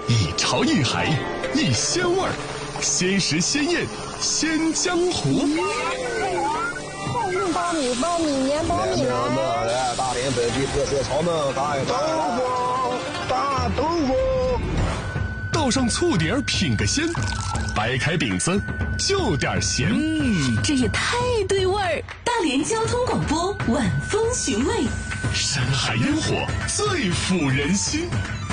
一潮一海，一鲜味儿，鲜食鲜宴，鲜江湖。 苞米，苞米，粘苞米来！ 大连本地特色炒焖，大豆腐， 倒上醋碟儿品个鲜，掰开饼子就点咸。 这也太对味儿！大连交通广播晚风寻味， 山海烟火最抚人心。